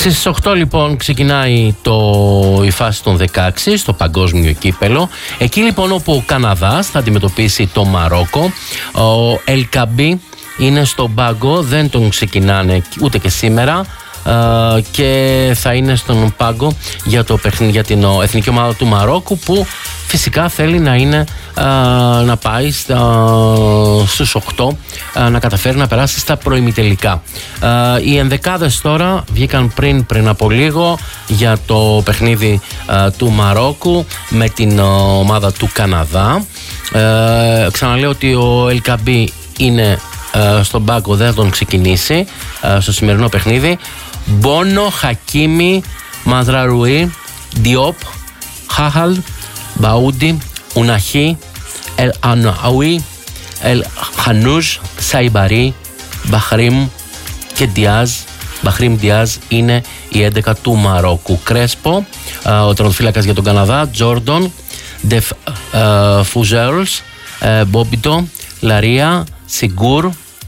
Στις 8 λοιπόν ξεκινάει η φάση των 16 στο παγκόσμιο κύπελο. Εκεί λοιπόν όπου ο Καναδάς θα αντιμετωπίσει το Μαρόκο. Ο Ελκαμπή είναι στον πάγκο, δεν τον ξεκινάνε ούτε και σήμερα. Και θα είναι στον πάγκο για την εθνική ομάδα του Μαρόκου, που φυσικά θέλει να πάει στους 8, να καταφέρει να περάσει στα προημιτελικά. Οι ενδεκάδες τώρα βγήκαν πριν από λίγο για το παιχνίδι του Μαρόκου με την ομάδα του Καναδά. Ξαναλέω ότι ο Ελκαμπή είναι στον πάγκο, δεν θα τον ξεκινήσει στο σημερινό παιχνίδι. Μπόνο, Χακίμι, Μαζραρουί, Διόπ, Χάχαλ, Μπαούντι, Ουναχί, Ελ Αναουί, Ελ Χανούζ, Σαϊμπαρί, Μπαχρίμ και Διάζ. Μπαχρίμ Διάζ είναι η 11 του Μαρόκου. Κρέσπο, ο τερματοφύλακας για τον Καναδά, Τζόρντον, Ντεφ Φουζέρλς, Μπόμπιτο, Λαρία, Σιγκούρ,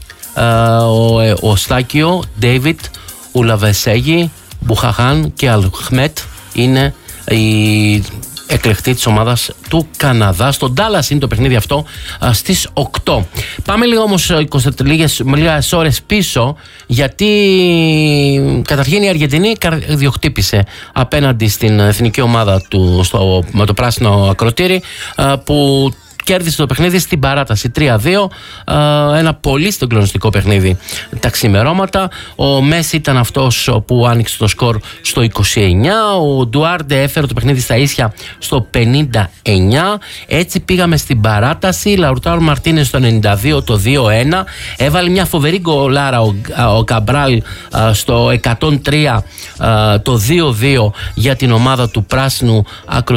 ο Στάκιο, Ντέιβιτ, Ουλαβεσέγι, Μπουχαχάν και Αλχμέτ είναι η εκλεκτή της ομάδας του Καναδά. Στον Ντάλλας είναι το παιχνίδι αυτό στις 8. Πάμε λίγο όμως λίγες ώρες πίσω, γιατί καταρχήν η Αργεντινή καρδιοχτύπησε απέναντι στην εθνική ομάδα με το πράσινο ακροτήρι, που κέρδισε το παιχνίδι στην παράταση 3-2. Ένα πολύ συγκλονιστικό παιχνίδι τα ξημερώματα. Ο Μέση ήταν αυτός που άνοιξε το σκορ στο 29. Ο Ντουάρντε έφερε το παιχνίδι στα ίσια στο 59. Έτσι πήγαμε στην παράταση. Λαουρτάρο Μαρτίνες στο 92 το 2-1. Έβαλε μια φοβερή γκολάρα ο Καμπράλ στο 103 το 2-2 για την ομάδα του πράσινου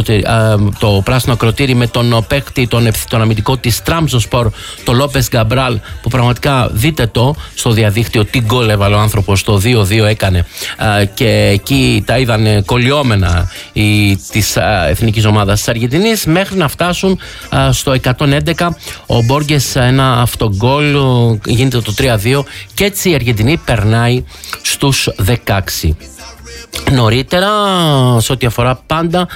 το πράσινο ακροτήρι, με τον παίκτη τον αμυντικό της Τραμζονσπορ, το Λόπες Γκαμπράλ, που πραγματικά δείτε το στο διαδίκτυο τι γκολ έβαλε ο άνθρωπος, το 2-2 έκανε, και εκεί τα είδαν κολλιόμενα της εθνικής ομάδας της Αργεντινής, μέχρι να φτάσουν στο 111. Ο Μπόργκες ένα αυτογκολ, γίνεται το 3-2 και έτσι η Αργεντινή περνάει στους 16. Νωρίτερα, σε ό,τι αφορά πάντα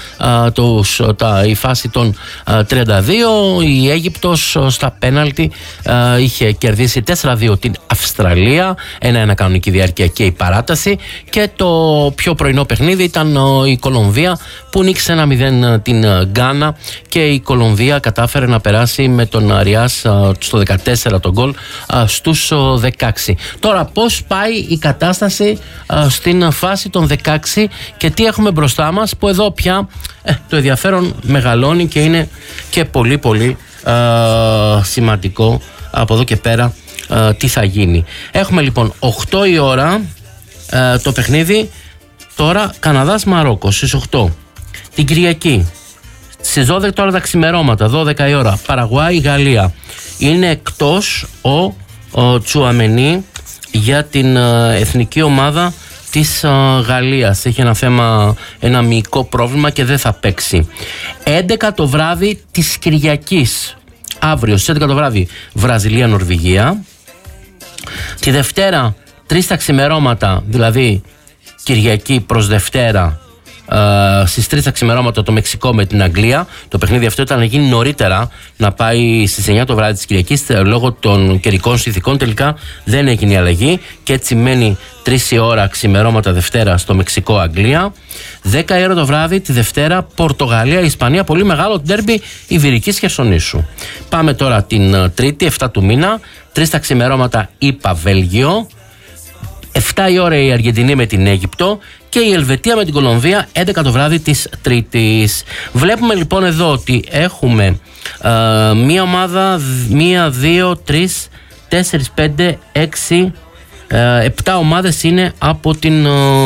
η φάση των 32, η Αίγυπτος στα πέναλτι είχε κερδίσει 4-2 την Αυστραλία, 1-1 κανονική διάρκεια και η παράταση, και το πιο πρωινό παιχνίδι ήταν η Κολομβία που νίκησε 1-0 την Γκάνα, και η Κολομβία κατάφερε να περάσει με τον Αριάς στο 14 τον γκολ στους 16. Τώρα πώς πάει η κατάσταση στην φάση των 16 και τι έχουμε μπροστά μας, που εδώ πια το ενδιαφέρον μεγαλώνει και είναι και πολύ πολύ σημαντικό από εδώ και πέρα τι θα γίνει. Έχουμε λοιπόν 8 η ώρα το παιχνίδι τώρα Καναδάς Μαρόκο στις 8. Την Κυριακή στις 12 τώρα τα ξημερώματα, 12 η ώρα, Παραγουάη Γαλλία. Είναι εκτός ο Τσουαμενί για την εθνική ομάδα της Γαλλίας. Έχει ένα μυϊκό πρόβλημα και δεν θα παίξει. 11 το βράδυ της Κυριακής, αύριο στις 11 το βράδυ, Βραζιλία-Νορβηγία. Τη Δευτέρα 3 τα ξημερώματα, δηλαδή Κυριακή προς Δευτέρα, στις 3 τα ξημερώματα το Μεξικό με την Αγγλία. Το παιχνίδι αυτό ήταν να γίνει νωρίτερα, να πάει στις 9 το βράδυ της Κυριακής, λόγω των καιρικών συνθηκών τελικά δεν έγινε η αλλαγή και έτσι μένει 3 η ώρα ξημερώματα Δευτέρα στο Μεξικό Αγγλία. 10 η ώρα το βράδυ τη Δευτέρα Πορτογαλία Ισπανία, πολύ μεγάλο ντέρμπι Ιβηρικής Χερσονήσου. Πάμε τώρα την Τρίτη 7 του μήνα, 3 τα ξημερώματα ΗΠΑ Βέλγιο. 7 η ώρα η Αργεντινή με την Αίγυπτο και η Ελβετία με την Κολομβία 11 το βράδυ της Τρίτης. Βλέπουμε λοιπόν εδώ ότι έχουμε μία ομάδα, 1, 2, 3, 4, 5, 6, 7 ομάδες είναι από την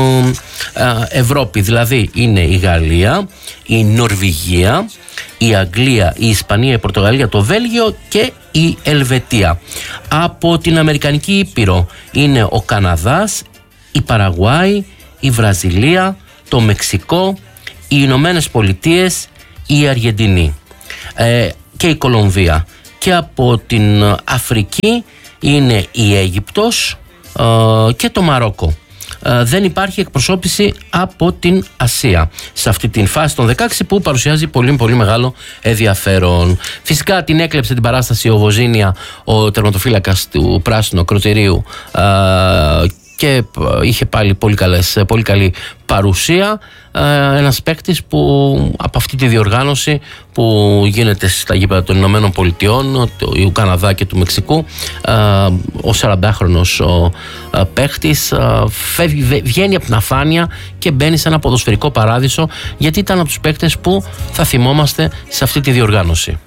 Ευρώπη. Δηλαδή είναι η Γαλλία, η Νορβηγία, η Αγγλία, η Ισπανία, η Πορτογαλία, το Βέλγιο και η Ελβετία. Από την Αμερικανική Ήπειρο είναι ο Καναδάς, η Παραγουάη, η Βραζιλία, το Μεξικό, οι Ηνωμένες Πολιτείες, η Αργεντινή και η Κολομβία. Και από την Αφρική είναι η Αίγυπτος και το Μαρόκο. δεν υπάρχει εκπροσώπηση από την Ασία σε αυτή την φάση των 16 που παρουσιάζει πολύ πολύ μεγάλο ενδιαφέρον. Φυσικά την έκλεψε την παράσταση ο Βοζίνια, ο τερματοφύλακας του πράσινου ακροτηρίου, και είχε πάλι πολύ καλή παρουσία. Ένας παίκτης που από αυτή τη διοργάνωση που γίνεται στα γήπεδα των Ηνωμένων Πολιτειών, του Καναδά και του Μεξικού, ο 40χρονος παίκτης βγαίνει από την αφάνεια και μπαίνει σε ένα ποδοσφαιρικό παράδεισο, γιατί ήταν από τους παίκτες που θα θυμόμαστε σε αυτή τη διοργάνωση.